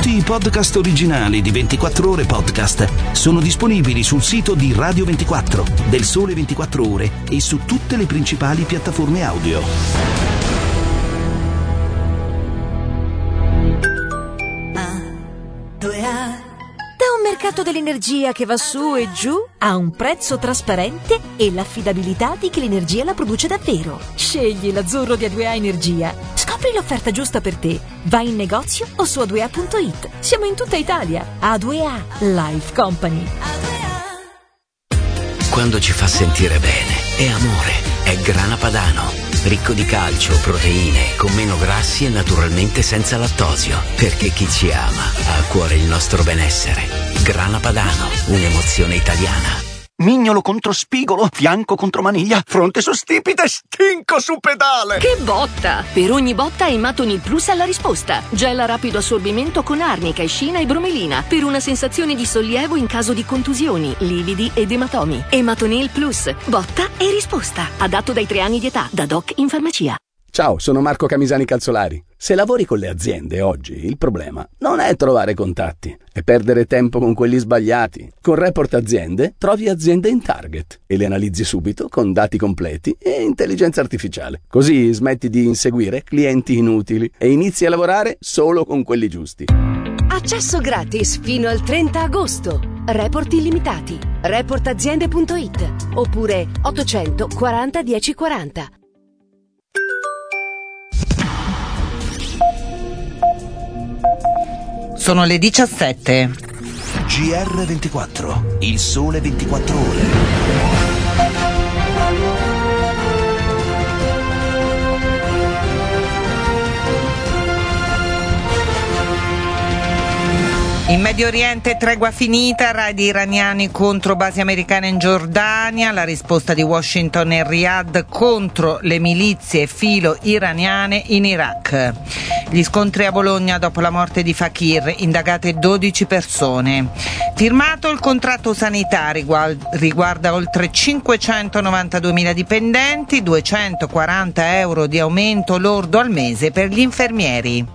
Tutti i podcast originali di 24 Ore Podcast sono disponibili sul sito di Radio 24, del Sole 24 Ore e su tutte le principali piattaforme audio. Da un mercato dell'energia che va su e giù a un prezzo trasparente e l'affidabilità di chi l'energia la produce davvero. Scegli l'azzurro di A2A Energia. Scopri l'offerta giusta per te. Vai in negozio o su a2a.it. Siamo in tutta Italia. A2A Life Company. Quando ci fa sentire bene, è amore, è Grana Padano. Ricco di calcio, proteine, con meno grassi e naturalmente senza lattosio. Perché chi ci ama ha a cuore il nostro benessere. Grana Padano, un'emozione italiana. Mignolo contro spigolo, fianco contro maniglia, fronte su stipite, stinco su pedale. Che botta! Per ogni botta Ematonil Plus ha la risposta. Gel a rapido assorbimento con arnica, escina e bromelina per una sensazione di sollievo in caso di contusioni, lividi ed ematomi. Ematonil Plus, botta e risposta. Adatto dai 3 anni di età, da doc in farmacia. Ciao, sono Marco Camisani Calzolari. Se lavori con le aziende oggi, il problema non è trovare contatti, è perdere tempo con quelli sbagliati. Con Report Aziende trovi aziende in target e le analizzi subito con dati completi e intelligenza artificiale. Così smetti di inseguire clienti inutili e inizi a lavorare solo con quelli giusti. Accesso gratis fino al 30 agosto. Report illimitati. Reportaziende.it oppure 840 1040. Sono le 17. GR24, il Sole 24 Ore. In Medio Oriente tregua finita, raid iraniani contro basi americane in Giordania, la risposta di Washington e Riyadh contro le milizie filo-iraniane in Iraq. Gli scontri a Bologna dopo la morte di Fakir, indagate 12 persone. Firmato il contratto sanitario, riguarda oltre 592.000 dipendenti, 240 euro di aumento lordo al mese per gli infermieri.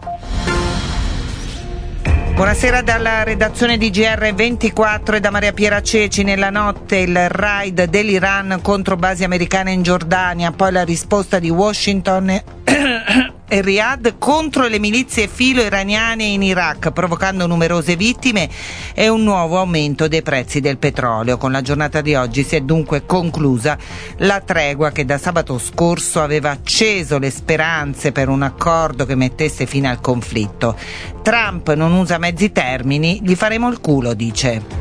Buonasera dalla redazione di GR24 e da Maria Piera Ceci. Nella notte il raid dell'Iran contro basi americane in Giordania, poi la risposta di Washington e Riyadh contro le milizie filo-iraniane in Iraq, provocando numerose vittime e un nuovo aumento dei prezzi del petrolio. Con la giornata di oggi si è dunque conclusa la tregua che da sabato scorso aveva acceso le speranze per un accordo che mettesse fine al conflitto. Trump non usa mezzi termini, gli faremo il culo, dice.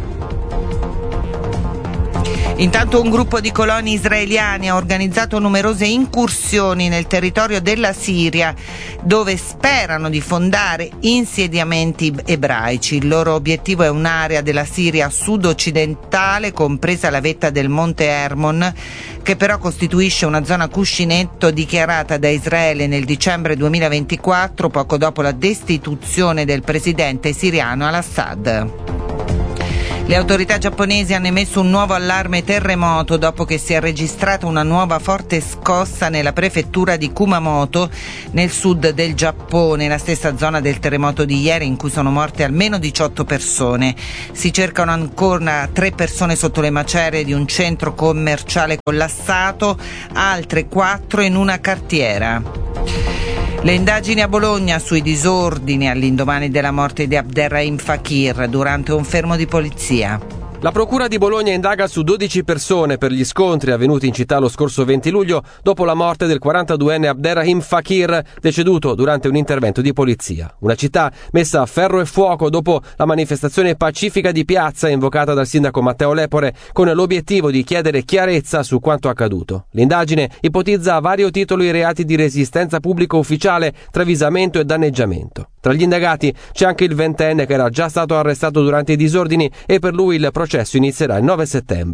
Intanto un gruppo di coloni israeliani ha organizzato numerose incursioni nel territorio della Siria, dove sperano di fondare insediamenti ebraici. Il loro obiettivo è un'area della Siria sud-occidentale, compresa la vetta del Monte Hermon, che però costituisce una zona cuscinetto dichiarata da Israele nel dicembre 2024, poco dopo la destituzione del presidente siriano al-Assad. Le autorità giapponesi hanno emesso un nuovo allarme terremoto dopo che si è registrata una nuova forte scossa nella prefettura di Kumamoto, nel sud del Giappone, la stessa zona del terremoto di ieri in cui sono morte almeno 18 persone. Si cercano ancora 3 persone sotto le macerie di un centro commerciale collassato, altre 4 in una cartiera. Le indagini a Bologna sui disordini all'indomani della morte di Abderrahim Fakir durante un fermo di polizia. La Procura di Bologna indaga su 12 persone per gli scontri avvenuti in città lo scorso 20 luglio dopo la morte del 42enne Abderrahim Fakir, deceduto durante un intervento di polizia. Una città messa a ferro e fuoco dopo la manifestazione pacifica di piazza invocata dal sindaco Matteo Lepore con l'obiettivo di chiedere chiarezza su quanto accaduto. L'indagine ipotizza a vario titolo i reati di resistenza pubblica ufficiale, travisamento e danneggiamento. Tra gli indagati c'è anche il 20enne che era già stato arrestato durante i disordini e per lui il processo inizierà il 9 settembre.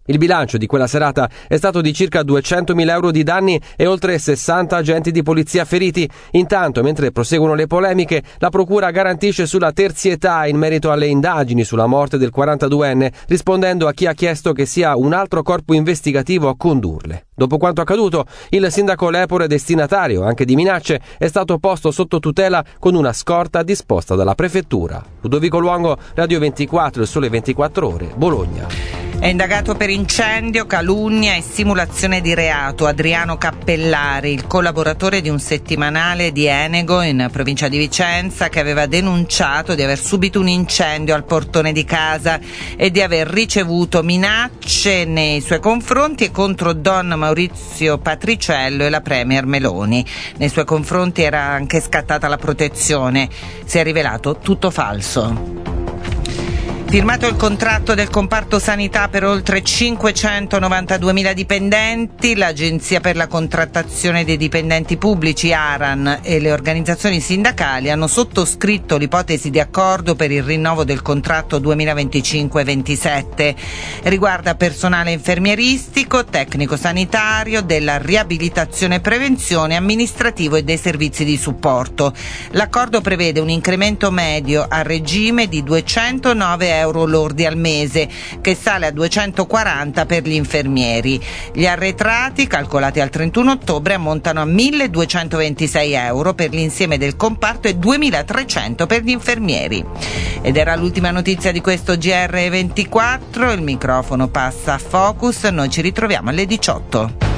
Il bilancio di quella serata è stato di circa 200.000 euro di danni e oltre 60 agenti di polizia feriti. Intanto, mentre proseguono le polemiche, la procura garantisce sulla terzietà in merito alle indagini sulla morte del 42enne, rispondendo a chi ha chiesto che sia un altro corpo investigativo a condurle. Dopo quanto accaduto, il sindaco Lepore, destinatario anche di minacce, è stato posto sotto tutela con una scorta disposta dalla prefettura. Ludovico Luongo, Radio 24, Il Sole 24 Ore, Bologna. È indagato per incendio, calunnia e simulazione di reato Adriano Cappellari, il collaboratore di un settimanale di Enego in provincia di Vicenza, che aveva denunciato di aver subito un incendio al portone di casa e di aver ricevuto minacce nei suoi confronti e contro Don Maurizio Patriciello e la Premier Meloni. Nei suoi confronti era anche scattata la protezione. Si è rivelato tutto falso. Firmato il contratto del comparto sanità per oltre 592.000 dipendenti, l'Agenzia per la contrattazione dei dipendenti pubblici ARAN e le organizzazioni sindacali hanno sottoscritto l'ipotesi di accordo per il rinnovo del contratto 2025-27. Riguarda personale infermieristico, tecnico sanitario, della riabilitazione e prevenzione, amministrativo e dei servizi di supporto. L'accordo prevede un incremento medio a regime di 209 euro lordi al mese, che sale a 240 per gli infermieri. Gli arretrati, calcolati al 31 ottobre, ammontano a 1.226 euro per l'insieme del comparto e 2.300 per gli infermieri. Ed era l'ultima notizia di questo GR24, il microfono passa a Focus, noi ci ritroviamo alle 18.